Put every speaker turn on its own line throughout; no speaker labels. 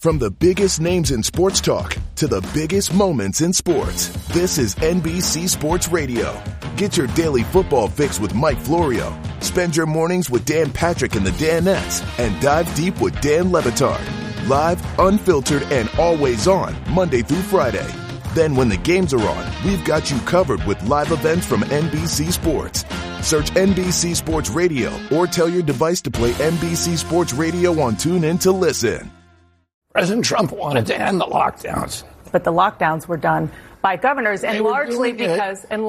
From the biggest names in sports talk to the biggest moments in sports, this is NBC Sports Radio. Get your daily football fix with Mike Florio. Spend your mornings with Dan Patrick and the Danettes and dive deep with Dan Le Batard. Live, unfiltered, and always on Monday through Friday. Then when the games are on, we've got you covered with live events from NBC Sports. Search NBC Sports Radio or tell your device to play NBC Sports Radio on TuneIn to listen.
President Trump wanted to end the lockdowns.
But the lockdowns were done by governors, and largely because they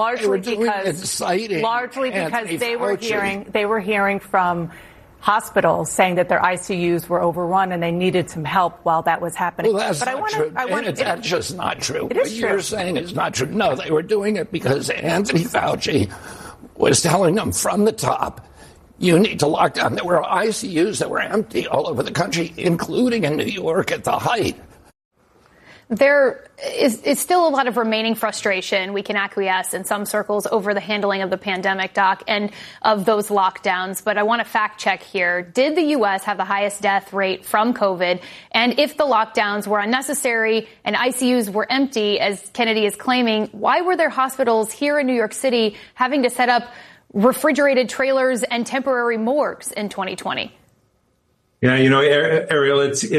were hearing from hospitals saying that their ICUs were overrun and they needed some help while that was happening.
Well, that's just not true.
It is
what
true.
You're saying is not true. No, they were doing it because Anthony Fauci was telling them from the top, you need to lock down. There were ICUs that were empty all over the country, including in New York at the height.
There is still a lot of remaining frustration. We can acquiesce in some circles over the handling of the pandemic, Doc, and of those lockdowns. But I want to fact check here. Did the U.S. have the highest death rate from COVID? And if the lockdowns were unnecessary and ICUs were empty, as Kennedy is claiming, why were there hospitals here in New York City having to set up refrigerated trailers and temporary morgues in 2020?
Yeah, Ariel,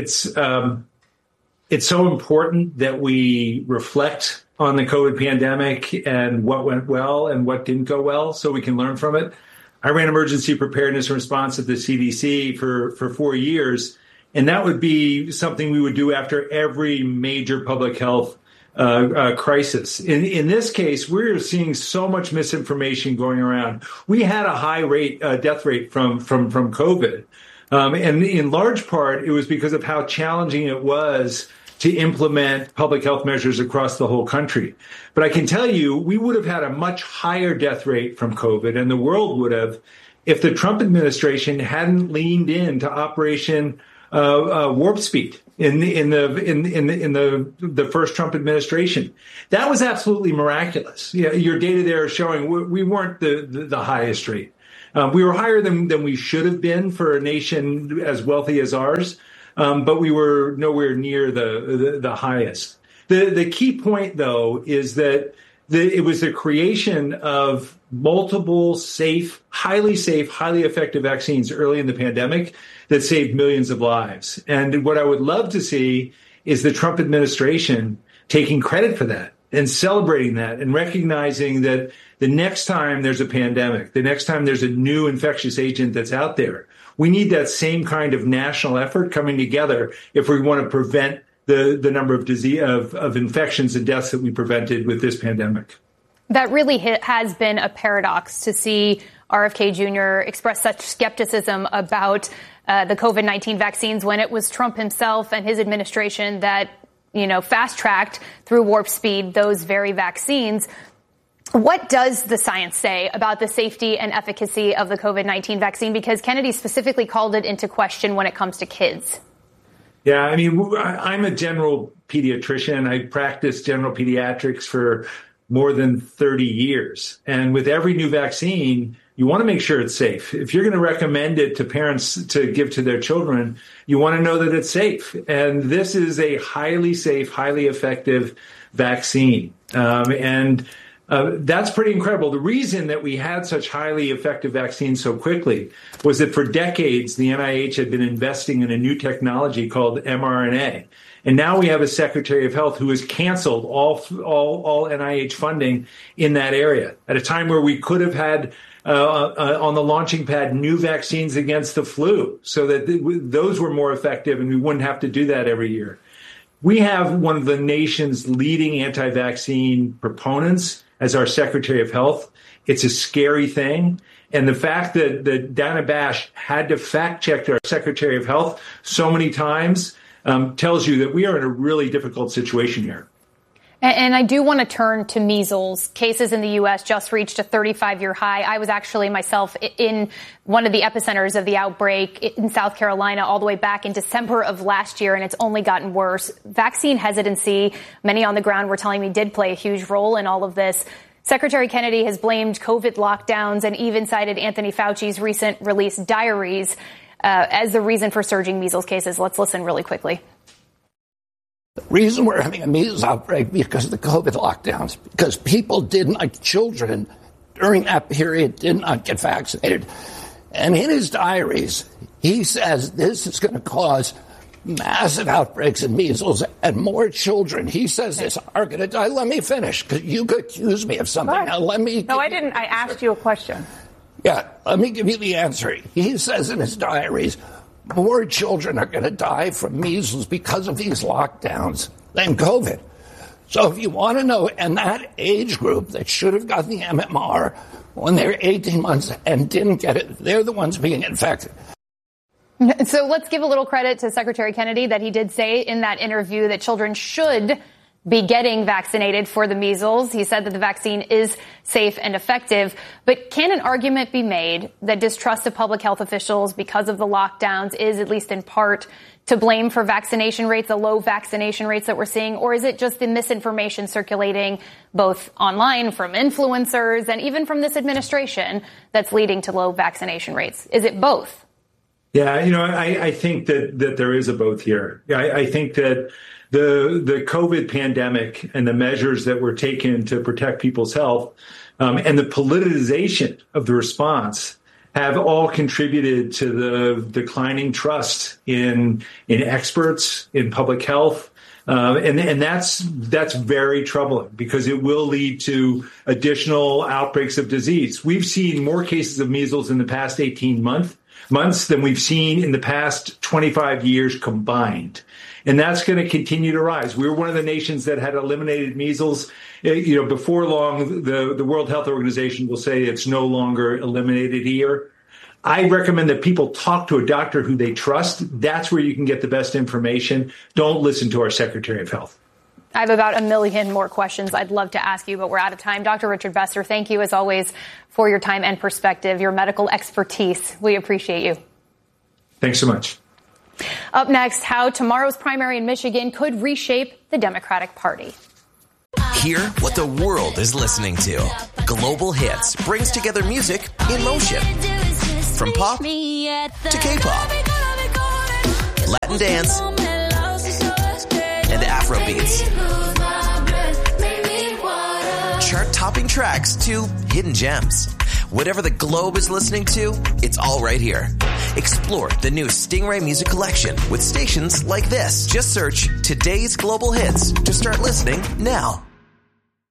it's so important that we reflect on the COVID pandemic and what went well and what didn't go well so we can learn from it. I ran emergency preparedness and response at the CDC for 4 years, and that would be something we would do after every major public health crisis. In this case, we're seeing so much misinformation going around. We had a high death rate from COVID. And in large part, it was because of how challenging it was to implement public health measures across the whole country. But I can tell you, we would have had a much higher death rate from COVID, and the world would have, if the Trump administration hadn't leaned into Operation Warp Speed in the first Trump administration. That was absolutely miraculous. Your data there is showing we weren't the highest rate. We were higher than we should have been for a nation as wealthy as ours, but we were nowhere near the highest. The key point, though, is that it was the creation of multiple highly safe, highly effective vaccines early in the pandemic that saved millions of lives. And what I would love to see is the Trump administration taking credit for that and celebrating that and recognizing that the next time there's a pandemic, the next time there's a new infectious agent that's out there, we need that same kind of national effort coming together if we want to prevent the number of infections and deaths that we prevented with this pandemic.
That really has been a paradox to see RFK Jr. express such skepticism about the COVID-19 vaccines when it was Trump himself and his administration that, fast-tracked through warp speed those very vaccines. What does the science say about the safety and efficacy of the COVID-19 vaccine? Because Kennedy specifically called it into question when it comes to kids.
Yeah, I mean, I'm a general pediatrician. I practiced general pediatrics for more than 30 years. And with every new vaccine, you want to make sure it's safe. If you're going to recommend it to parents to give to their children, you want to know that it's safe. And this is a highly safe, highly effective vaccine. That's pretty incredible. The reason that we had such highly effective vaccines so quickly was that for decades, the NIH had been investing in a new technology called mRNA. And now we have a Secretary of Health who has canceled all NIH funding in that area at a time where we could have had on the launching pad new vaccines against the flu so that those were more effective and we wouldn't have to do that every year. We have one of the nation's leading anti-vaccine proponents as our Secretary of Health. It's a scary thing. And the fact that Dana Bash had to fact check our Secretary of Health so many times tells you that we are in a really difficult situation here.
And I do want to turn to measles. Cases in the U.S. just reached a 35-year high. I was actually myself in one of the epicenters of the outbreak in South Carolina all the way back in December of last year, and it's only gotten worse. Vaccine hesitancy, many on the ground were telling me, did play a huge role in all of this. Secretary Kennedy has blamed COVID lockdowns and even cited Anthony Fauci's recent released diaries as the reason for surging measles cases. Let's listen really quickly.
The reason we're having a measles outbreak because of the COVID lockdowns, because people didn't, like children, during that period did not get vaccinated. And in his diaries, he says this is going to cause massive outbreaks in measles and more children, he says this, are going to die. Let me finish, because you could accuse me of something. Now, let me...
No, I didn't. I asked you a question.
Yeah, let me give you the answer. He says in his diaries, more children are going to die from measles because of these lockdowns than COVID. So if you want to know, and that age group that should have gotten the MMR when they were 18 months and didn't get it, they're the ones being infected.
So let's give a little credit to Secretary Kennedy that he did say in that interview that children should be getting vaccinated for the measles. He said that the vaccine is safe and effective. But can an argument be made that distrust of public health officials because of the lockdowns is, at least in part, to blame for vaccination rates, the low vaccination rates that we're seeing? Or is it just the misinformation circulating both online from influencers and even from this administration that's leading to low vaccination rates? Is it both?
Yeah, I think that there is a both here. I think that the COVID pandemic and the measures that were taken to protect people's health and the politicization of the response have all contributed to the declining trust in experts, in public health. And that's very troubling because it will lead to additional outbreaks of disease. We've seen more cases of measles in the past 18 months than we've seen in the past 25 years combined. And that's going to continue to rise. We're one of the nations that had eliminated measles. Before long, the World Health Organization will say it's no longer eliminated here. I recommend that people talk to a doctor who they trust. That's where you can get the best information. Don't listen to our Secretary of Health.
I have about 1 million more questions I'd love to ask you, but we're out of time. Dr. Richard Besser, thank you, as always, for your time and perspective, your medical expertise. We appreciate you.
Thanks so much.
Up next, how tomorrow's primary in Michigan could reshape the Democratic Party.
Hear what the world is listening to. Global Hits brings together music in motion. From pop to K-pop, Latin dance, and Afrobeats. Chart-topping tracks to hidden gems. Whatever the globe is listening to, it's all right here. Explore the new Stingray Music Collection with stations like this. Just search Today's Global Hits to start listening now.